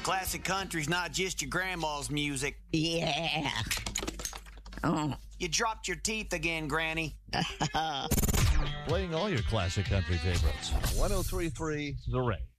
Classic country's not just your grandma's music. Yeah. Oh. You dropped your teeth again, Granny. Playing all your classic country favorites. 103.3 The Ray.